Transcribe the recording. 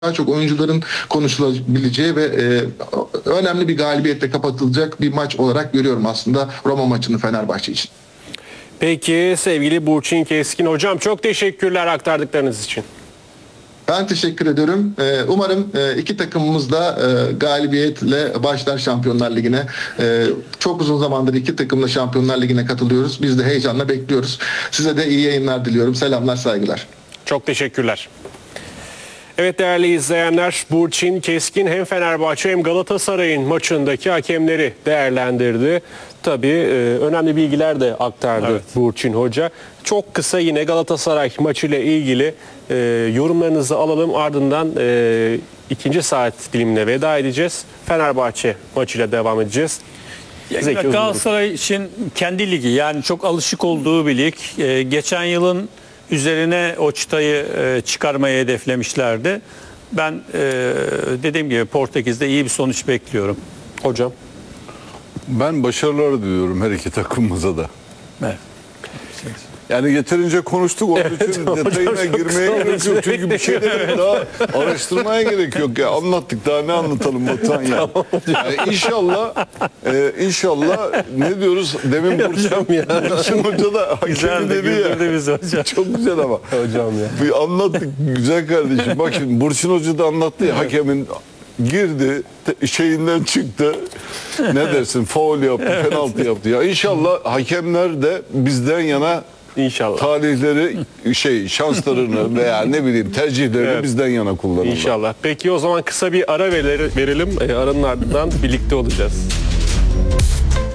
daha çok oyuncuların konuşulabileceği ve önemli bir galibiyetle kapatılacak bir maç olarak görüyorum aslında Roma maçını Fenerbahçe için. Peki sevgili Burçin Keskin hocam, çok teşekkürler aktardıklarınız için. Ben teşekkür ediyorum. Umarım iki takımımız da galibiyetle başlar Şampiyonlar Ligi'ne. Çok uzun zamandır iki takımla Şampiyonlar Ligi'ne katılıyoruz. Biz de heyecanla bekliyoruz. Size de iyi yayınlar diliyorum. Selamlar, saygılar. Çok teşekkürler. Evet değerli izleyenler, Burçin Keskin hem Fenerbahçe hem Galatasaray'ın maçındaki hakemleri değerlendirdi. Tabii önemli bilgiler de aktardı evet. Burçin Hoca. Çok kısa yine Galatasaray maçıyla ilgili yorumlarınızı alalım. Ardından ikinci saat dilimine veda edeceğiz. Fenerbahçe maçıyla devam edeceğiz. Galatasaray için kendi ligi, yani çok alışık olduğu bir lig. Geçen yılın üzerine o çıtayı çıkarmayı hedeflemişlerdi. Ben dediğim gibi Portekiz'de iyi bir sonuç bekliyorum. Hocam? Ben başarılar diliyorum her iki takımımıza da. Evet. Yani yeterince konuştuk, onun için detayına girmeye gerek yok. Çünkü bir şeyleri daha araştırmaya gerek yok. Ya anlattık, daha ne anlatalım Batuhan ya. Yani inşallah ne diyoruz? Demin Burçin Hoca da hakemi dedi ya. Çok güzel ama. Hocam ya. Bir anlattık güzel kardeşim. Bak şimdi Burçin Hoca da anlattı ya, hakemin girdi, şeyinden çıktı. Ne dersin? Faul yaptı, penaltı yaptı. Ya inşallah hakemler de bizden yana İnşallah. Talihleri, şanslarını veya ne bileyim tercihlerini bizden yana kullanırlar. İnşallah. Peki o zaman kısa bir ara verelim. Aranın ardından birlikte olacağız.